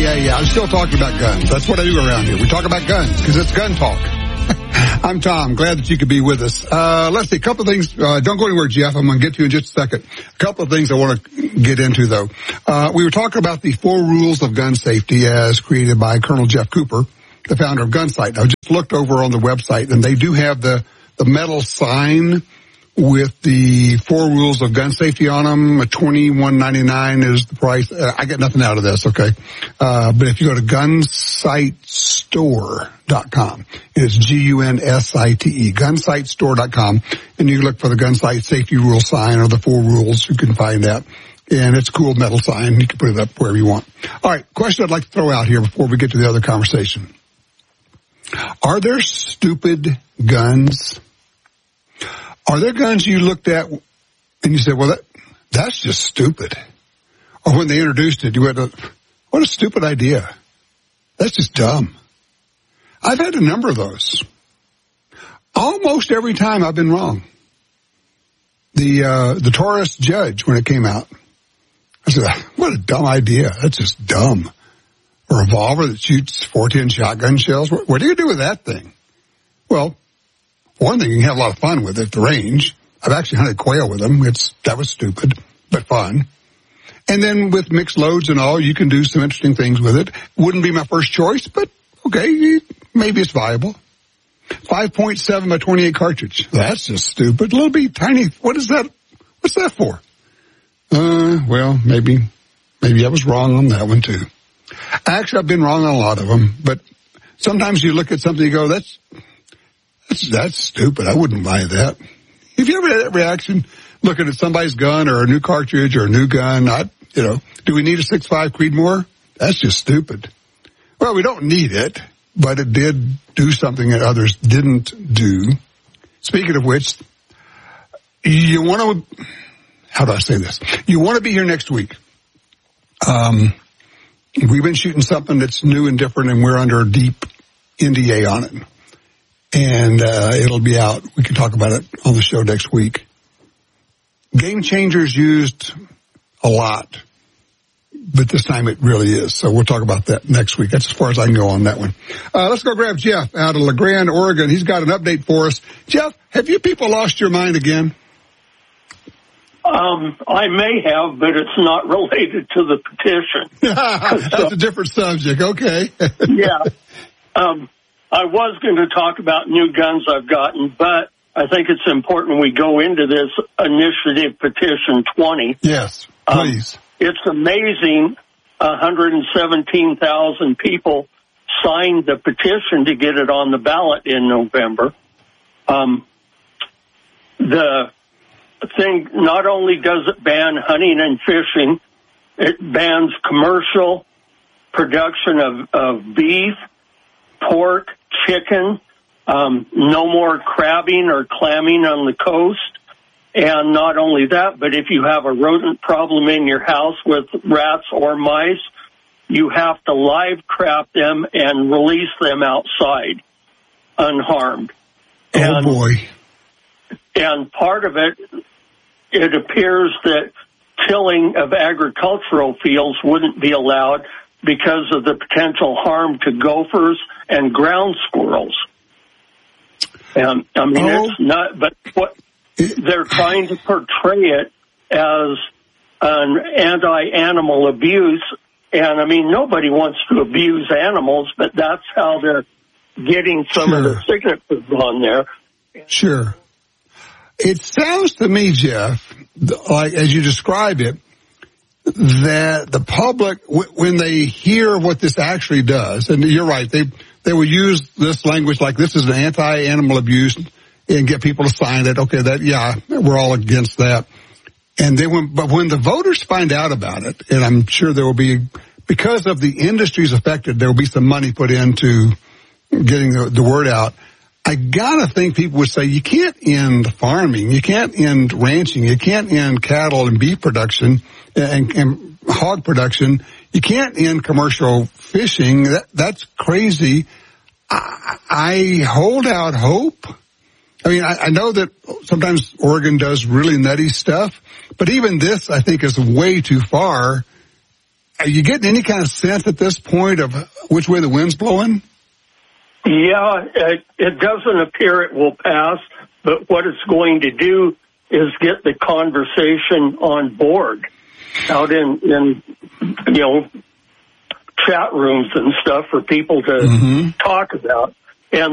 Yeah. I'm still talking about guns. That's what I do around here. We talk about guns because it's gun talk. I'm Tom. Glad that you could be with us. Let's see, a couple of things. Don't go anywhere, Jeff. I'm going to get to you in just a second. A couple of things I want to get into, though. We were talking about the 4 rules of gun safety as created by Colonel Jeff Cooper, the founder of Gunsight. I just looked over on the website, and they do have the metal sign with the 4 rules of gun safety on them. $21.99 is the price. I get nothing out of this, okay? But if you go to gunsightstore.com, it's Gunsite, gunsightstore.com, and you look for the Gunsight safety rule sign or the 4 rules, you can find that. And it's a cool metal sign. You can put it up wherever you want. All right, question I'd like to throw out here before we get to the other conversation. Are there stupid guns? Are there guns you looked at and you said, well, that's just stupid? Or when they introduced it, you went, what a stupid idea. That's just dumb. I've had a number of those. Almost every time I've been wrong. The Taurus Judge, when it came out, I said, what a dumb idea. That's just dumb. A revolver that shoots 410 shotgun shells. What do you do with that thing? Well, one thing, you can have a lot of fun with it at the range. I've actually hunted quail with them. That was stupid, but fun. And then with mixed loads and all, you can do some interesting things with it. Wouldn't be my first choice, but okay, maybe it's viable. 5.7 by 28 cartridge. That's just stupid. Little bitty tiny. What is that? What's that for? Well, maybe I was wrong on that one too. Actually, I've been wrong on a lot of them, but sometimes you look at something and you go, that's stupid. I wouldn't buy that. Have you ever had that reaction looking at somebody's gun or a new cartridge or a new gun? Do we need a 6.5 Creedmoor? That's just stupid. Well, we don't need it, but it did do something that others didn't do. Speaking of which, you want to, how do I say this? You want to be here next week. We've been shooting something that's new and different, and we're under a deep NDA on it. And it'll be out. We can talk about it on the show next week. Game Changers used a lot, but this time it really is. So we'll talk about that next week. That's as far as I can go on that one. Let's go grab Jeff out of La Grande, Oregon. He's got an update for us. Jeff, have you people lost your mind again? I may have, but it's not related to the petition. That's a different subject. Okay. Yeah. I was going to talk about new guns I've gotten, but I think it's important we go into this initiative petition 20. Yes, please. It's amazing 117,000 people signed the petition to get it on the ballot in November. The thing, not only does it ban hunting and fishing, it bans commercial production of beef, pork, chicken, no more crabbing or clamming on the coast. And not only that, but if you have a rodent problem in your house with rats or mice, you have to live trap them and release them outside unharmed. Oh, boy. And part of it appears that tilling of agricultural fields wouldn't be allowed because of the potential harm to gophers and ground squirrels. And it's not, but what they're trying to portray it as an anti-animal abuse. And nobody wants to abuse animals, but that's how they're getting some of the signatures on there. Sure. It sounds to me, Jeff, like as you describe it, that the public, when they hear what this actually does, and you're right, they will use this language like this is an anti-animal abuse and get people to sign it. Okay, we're all against that. And then but when the voters find out about it, and I'm sure there will be, because of the industries affected, there will be some money put into getting the word out. I gotta think people would say, you can't end farming, you can't end ranching, you can't end cattle and beef production and hog production, you can't end commercial fishing. That's crazy. I hold out hope. I know that sometimes Oregon does really nutty stuff, but even this, I think, is way too far. Are you getting any kind of sense at this point of which way the wind's blowing? Yeah, it doesn't appear it will pass, but what it's going to do is get the conversation on board out in chat rooms and stuff for people to talk about.